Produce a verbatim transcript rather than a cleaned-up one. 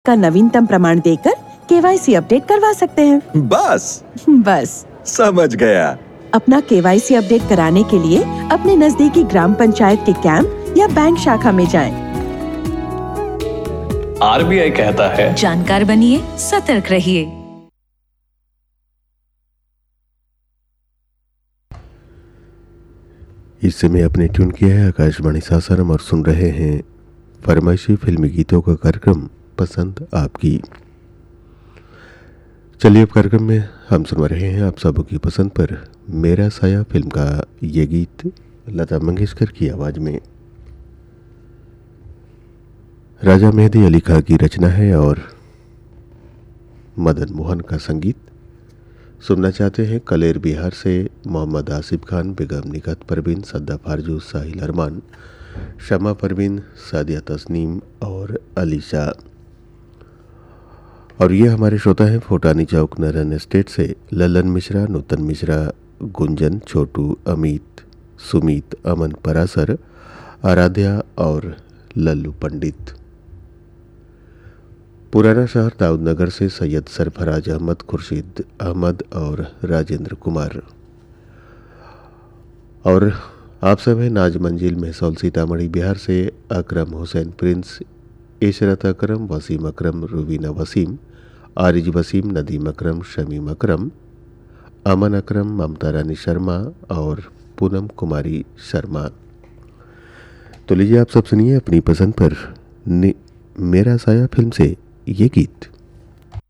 का नवीनतम प्रमाण देकर केवाईसी अपडेट करवा सकते हैं। बस बस समझ गया। अपना केवाईसी अपडेट कराने के लिए अपने नजदीकी ग्राम पंचायत के कैंप या बैंक शाखा में जाएं। आरबीआई कहता है, जानकार बनिए, सतर्क रहिए। इस समय आपने ट्यून किया है आकाशवाणी सासाराम और सुन रहे हैं फरमाइशी फिल्मी गीतों का कार्यक्रम पसंद आपकी। चलिए अब कार्यक्रम में हम सुन रहे हैं आप सबों की पसंद पर मेरा साया फिल्म का ये गीत लता मंगेशकर की आवाज़ में। राजा मेहदी अली खां की रचना है और मदन मोहन का संगीत। सुनना चाहते हैं कलेर बिहार से मोहम्मद आसिफ खान, बेगम निगहत परवीन, सद्दा फारजू, साहिल अरमान, शमा परवीन, सादिया तस्नीम और अलीशा। और ये हमारे श्रोता हैं फोटानी चौक नरन एस्टेट से ललन मिश्रा, नूतन मिश्रा, गुंजन, छोटू, अमित, सुमित, अमन परासर, आराध्या और लल्लू पंडित। पुराना शहर दाऊदनगर से सैयद सरफराज अहमद, खुर्शीद अहमद और राजेंद्र कुमार। और आप सब हैं नाज मंजिल महसौल सीतामढ़ी बिहार से अकरम हुसैन प्रिंस, इशरत अकरम, वसीम अकरम, रुबीना वसीम, आरिज वसीम, नदीम अकरम, शमीम अकरम, अमन अकरम, ममता रानी शर्मा और पूनम कुमारी शर्मा। तो लीजिए आप सब सुनिए अपनी पसंद पर मेरा साया फिल्म से ये गीत।